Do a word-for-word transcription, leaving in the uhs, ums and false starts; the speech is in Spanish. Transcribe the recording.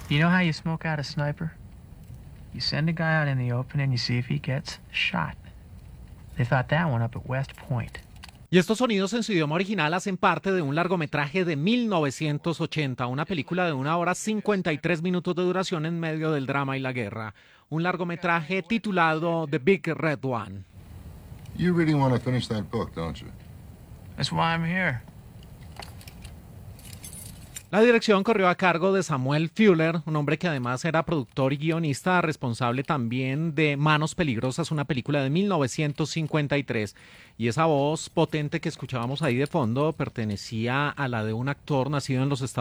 You know how you smoke out a sniper? You send a guy out in the open and you see if he gets shot. They thought that one up at West Point. Y estos sonidos en su idioma original hacen parte de un largometraje de mil novecientos ochenta, una película de una hora cincuenta y tres minutos de duración en medio del drama y la guerra. Un largometraje titulado The Big Red One. You really want to finish that book, don't you? That's why I'm here. La dirección corrió a cargo de Samuel Fuller, un hombre que además era productor y guionista, responsable también de Manos Peligrosas, una película de mil novecientos cincuenta y tres. Y esa voz potente que escuchábamos ahí de fondo pertenecía a la de un actor nacido en los Estados Unidos.